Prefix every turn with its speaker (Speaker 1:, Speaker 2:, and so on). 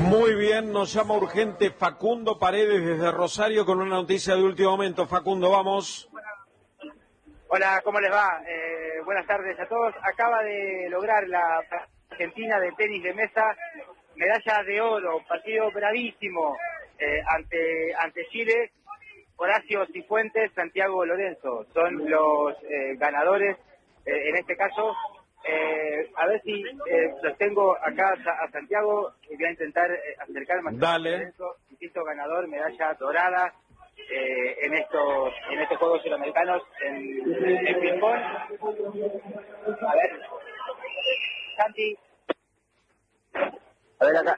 Speaker 1: Muy bien, nos llama urgente Facundo Paredes desde Rosario con una noticia de último momento. Facundo, vamos.
Speaker 2: Hola, ¿cómo les va? Buenas tardes a todos. Acaba de lograr la Argentina de tenis de mesa medalla de oro, partido bravísimo ante Chile. Horacio Cifuentes, Santiago Lorenzo son los ganadores en este caso. A ver si los tengo acá a Santiago y voy a intentar acercarme a
Speaker 1: Dale.
Speaker 2: Lorenzo, insisto, ganador, medalla dorada en estos Juegos Suramericanos en ping-pong. A ver, Santi. A ver acá.